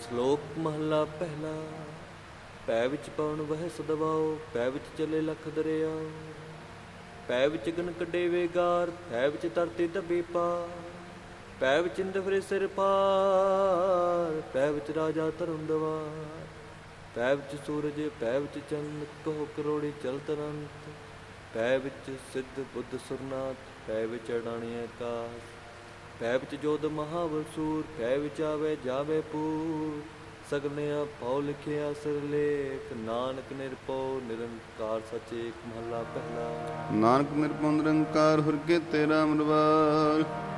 ਸ਼ਲੋਕ ਮਹੱਲਾ ਪਹਿਲਾ। ਪੈ ਵਿੱਚ ਪਵਨ ਵਹਿ ਸਦਵਾਓ, ਪੈ ਵਿੱਚ ਚੱਲੇ ਲੱਖ ਦਰਿਆ। ਪੈ ਵਿੱਚ ਗਨ ਕੱਢੇ ਵੇਗਾਰ, ਪੈ ਵਿੱਚ ਧਰਤੀ ਦੱਬੀ ਪਾਰ। ਪੈ ਵਿੱਚ ਇੰਦ ਫਿਰੇ ਸਿਰ ਪਾਰ, ਪੈ ਵਿੱਚ ਰਾਜਾ ਧਰਮ ਦਵਾਰ। ਪੈ ਵਿੱਚ ਸੂਰਜ, ਪੈ ਵਿੱਚ ਚੰਦ, ਕਹੋ ਕਰੋੜੀ ਚਲ ਤਰੰਤ। ਪੈ ਵਿੱਚ ਸਿੱਧ ਬੁੱਧ ਸੁਰਨਾਥ, ਪੈ ਵਿੱਚ ਅਡਾਣੀ ਆਕਾਸ਼। ਪੈ ਵਿੱਚ ਜੋਧ ਮਹਾਬਲ ਸੂਰ, ਪੈ ਵਿੱਚ ਆਵੇ ਜਾਵੇ ਪੂਰ। ਸਗਲਿਆ ਭਉ ਲਿਖਿਆ ਸਿਰਲੇਖ, ਨਾਨਕ ਨਿਰਭਉ ਨਿਰੰਕਾਰ ਸਚ ਏਕ। ਮਹੱਲਾ ਪਹਿਲਾ। ਨਾਨਕ ਨਿਰਭਉ ਨਿਰੰਕਾਰ, ਹੁਰ ਕੇ ਤੇਰਾ ਮਰਵਾਰ।